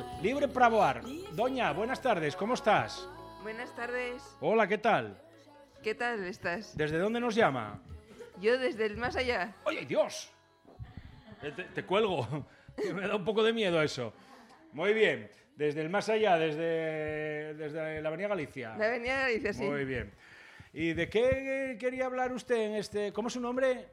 Libre para voar. Doña, buenas tardes, ¿cómo estás? Buenas tardes. Hola, ¿qué tal? ¿Qué tal estás? ¿Desde dónde nos llama? Yo desde el más allá. ¡Oye, Dios! Te cuelgo, que me da un poco de miedo eso. Muy bien, desde el más allá, desde la Avenida Galicia. La Avenida Galicia, sí. Muy bien. ¿Y de qué quería hablar usted en este... ¿Cómo es su nombre?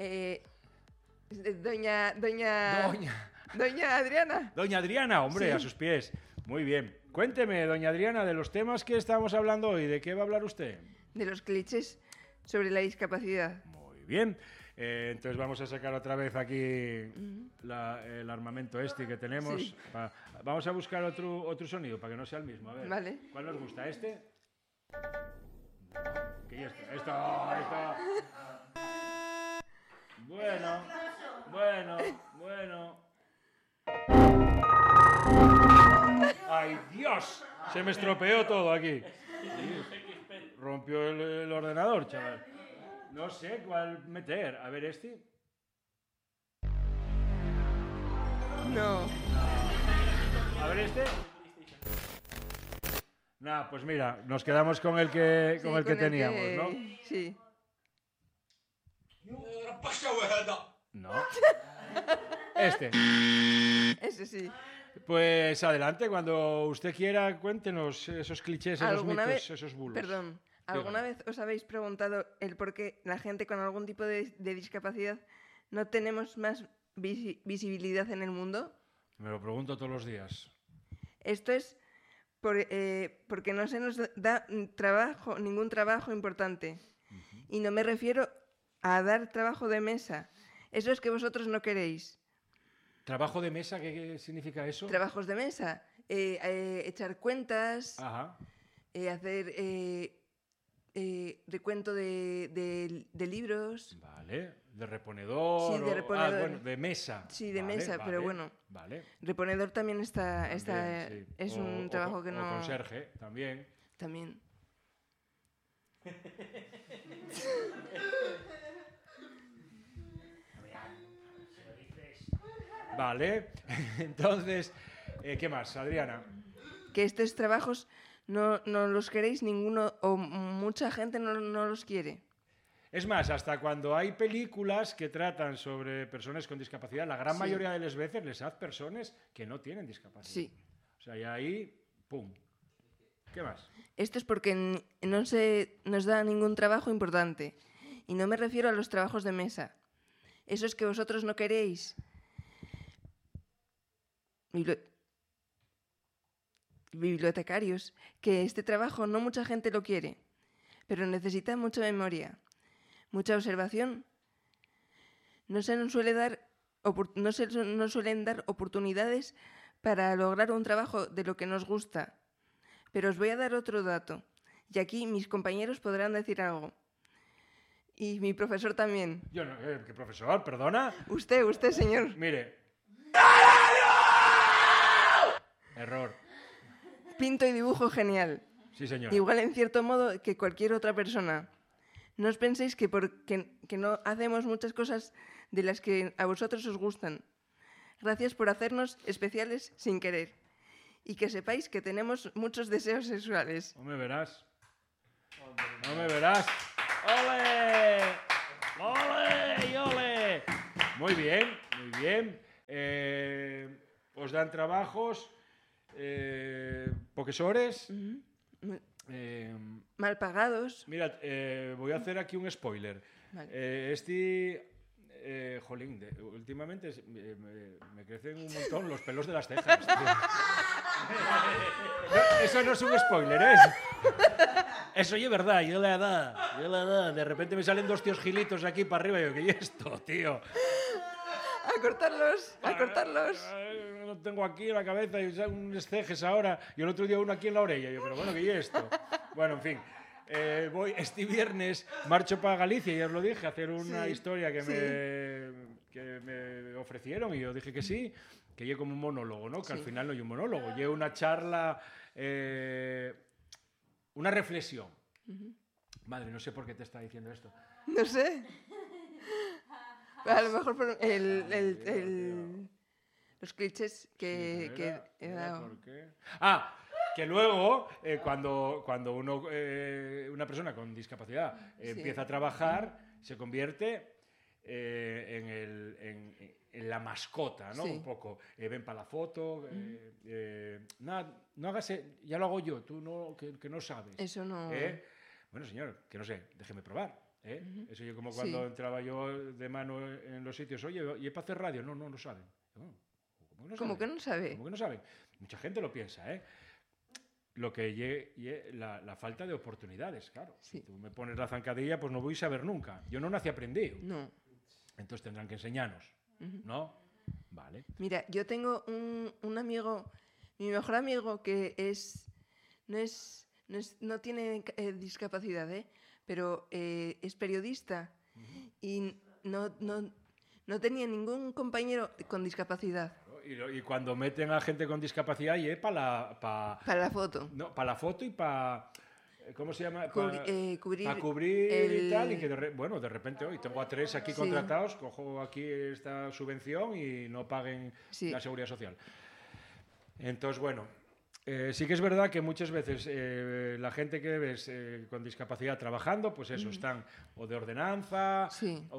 Doña Adriana. Doña Adriana, hombre, Sí. a sus pies. Muy bien. Cuénteme, doña Adriana, de los temas que estamos hablando hoy. ¿De qué va a hablar usted? De los clichés sobre la discapacidad. Muy bien. Entonces vamos a sacar otra vez aquí el armamento este que tenemos. Sí. Vamos a buscar otro sonido para que no sea el mismo. A ver, Vale. ¿cuál nos gusta? ¿Este? No, ¿qué es esto? Esto. Bueno. ¡Ay, Dios! Se me estropeó todo aquí. Rompió el ordenador, chaval. No sé cuál meter. A ver, este. No. A ver, este. Nah, pues mira, nos quedamos con el que, con el que teníamos, ¿no? Sí. No. Este. Ese sí. Pues adelante, cuando usted quiera, cuéntenos esos clichés, esos mitos, esos bulos. Perdón, ¿alguna vez os habéis preguntado el por qué la gente con algún tipo de discapacidad no tenemos más visibilidad en el mundo? Me lo pregunto todos los días. Esto es porque no se nos da ningún trabajo importante. Y no me refiero a dar trabajo de mesa. Eso es que vosotros no queréis. ¿Trabajo de mesa? ¿Qué significa eso? Trabajos de mesa. Echar cuentas. Ajá. Hacer recuento de libros. Vale. ¿De reponedor? Sí, de reponedor. Bueno, de mesa. Sí, de Vale, mesa, vale, pero bueno. Vale. Reponedor también También, sí. es un trabajo que no... O conserje, también. También. Vale. Entonces, ¿qué más, Adriana? Que estos trabajos no los queréis ninguno o mucha gente no los quiere. Es más, hasta cuando hay películas que tratan sobre personas con discapacidad, la gran mayoría de las veces les hacen personas que no tienen discapacidad. Sí. O sea, y ahí, ¡pum! ¿Qué más? Esto es porque no se nos da ningún trabajo importante. Y no me refiero a los trabajos de mesa. Esos que vosotros no queréis. Bibliotecarios, que este trabajo no mucha gente lo quiere, pero necesita mucha memoria, mucha observación. No se nos suelen dar oportunidades para lograr un trabajo de lo que nos gusta. Pero os voy a dar otro dato, y aquí mis compañeros podrán decir algo. Y mi profesor también. Yo no, ¿qué profesor? ¿Perdona? Usted, señor. Mire. Error. Pinto y dibujo genial. Sí, señor. Igual en cierto modo que cualquier otra persona. No os penséis que que no hacemos muchas cosas de las que a vosotros os gustan. Gracias por hacernos especiales sin querer. Y que sepáis que tenemos muchos deseos sexuales. No me verás. No me verás. ¡Ole! ¡Ole! y ¡Ole! Muy bien, muy bien. Os dan trabajos, profesores. Mal pagados. Mirad, voy a hacer aquí un spoiler. Vale. Jolín, últimamente me crecen un montón los pelos de las cejas. Tío. No, eso no es un spoiler, ¿eh? Eso es verdad, yo la edad. De repente me salen dos tíos gilitos aquí para arriba y yo, ¿qué es esto, tío? A cortarlos. Lo tengo aquí en la cabeza y unos cejes ahora. Y el otro día uno aquí en la orella. Yo, pero bueno, ¿qué es esto? Bueno, en fin. Voy este viernes, marcho para Galicia, ya os lo dije, a hacer una historia que me ofrecieron y yo dije que sí, que lleve como un monólogo, ¿no? Que al final no hay un monólogo, lleve una charla, una reflexión. Madre, no sé por qué te está diciendo esto. No sé. A lo mejor los los clichés que he dado. ¿Por qué? Ah, que luego, cuando una persona con discapacidad empieza a trabajar, se convierte en la mascota, ¿no? Sí. Un poco. Ven para la foto. Nada, no hagas, ya lo hago yo, tú no, que no sabes. Eso no. Bueno, señor, que no sé, déjeme probar. Eso yo como cuando entraba yo de mano en los sitios, oye, ¿y es para hacer radio? No saben. ¿Cómo que no sabe? ¿Cómo que no saben? Mucha gente lo piensa, Lo que la falta de oportunidades, claro. Sí. Si tú me pones la zancadilla, pues no voy a saber nunca. Yo no nací aprendido. No. Entonces tendrán que enseñarnos, ¿no? Vale. Mira, yo tengo un amigo, mi mejor amigo, que no tiene discapacidad, pero es periodista y no tenía ningún compañero con discapacidad. Y cuando meten a gente con discapacidad, y es para la foto. No, para la foto y para... ¿Cómo se llama? Cubrir y tal, y que de repente hoy tengo a 3 aquí contratados, cojo aquí esta subvención y no paguen la seguridad social. Entonces, bueno, sí que es verdad que muchas veces la gente que ves con discapacidad trabajando, pues eso, están o de ordenanza,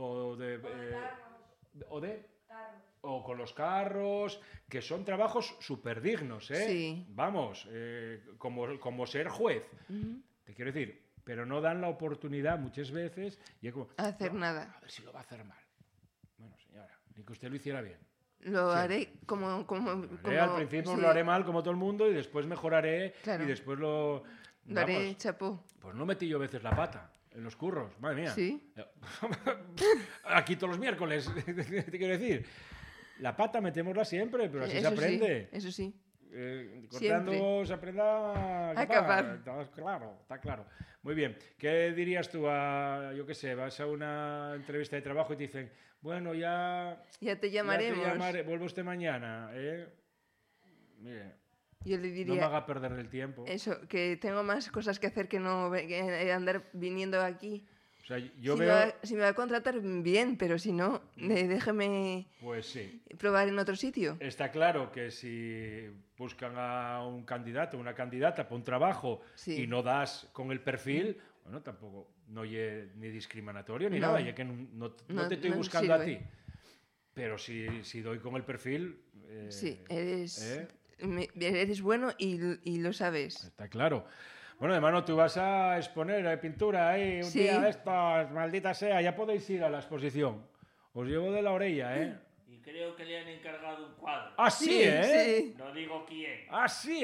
o con los carros, que son trabajos súper dignos, Sí. Vamos, como ser juez. Te quiero decir, pero no dan la oportunidad muchas veces y es como, hacer nada. A ver si lo va a hacer mal. Bueno, señora, ni que usted lo hiciera bien. Lo haré como al principio lo haré mal como todo el mundo y después mejoraré y después lo haré chapó. Pues no metí yo a veces la pata en los curros, madre mía. Sí. Aquí todos los miércoles, te quiero decir. La pata metémosla siempre, pero así se aprende. Eso sí. Cortando se aprenda a acabar. Está claro. Muy bien. ¿Qué dirías tú yo qué sé, vas a una entrevista de trabajo y te dicen, bueno, ya te llamaremos. Vuelve usted mañana, Mire, yo le diría, no me haga perder el tiempo. Eso, que tengo más cosas que hacer que no que andar viniendo aquí. O sea, si me va a contratar, bien, pero si no, déjeme probar en otro sitio. Está claro que si buscan a un candidato o una candidata para un trabajo y no das con el perfil, bueno, tampoco no es ni discriminatorio ni nada, ya que no te estoy buscando a ti. Pero si doy con el perfil... sí, eres bueno y lo sabes. Está claro. Bueno, hermano, tú vas a exponer pintura ahí un día de estos, maldita sea. Ya podéis ir a la exposición. Os llevo de la orella, Y creo que le han encargado un cuadro. ¡Ah, sí, Sí. No digo quién. ¡Ah, sí,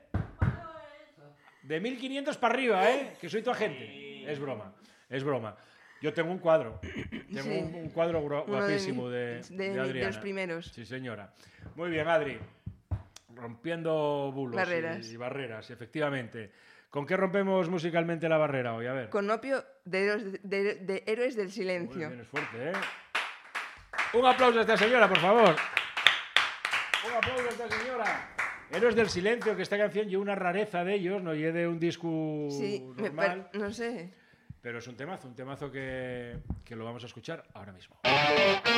De 1500 para arriba, que soy tu agente. Sí. Es broma. Yo tengo un cuadro. Tengo un cuadro guapísimo de Adriana. De los primeros. Sí, señora. Muy bien, Adri. Rompiendo bulos y barreras, efectivamente. ¿Con qué rompemos musicalmente la barrera hoy? A ver. Con Opio de Héroes del Silencio. Muy bien, es fuerte, Un aplauso a esta señora, por favor. Un aplauso a esta señora. Héroes del Silencio, que esta canción lleva una rareza de ellos, no lleve un disco normal. No sé. Pero es un temazo que lo vamos a escuchar ahora mismo.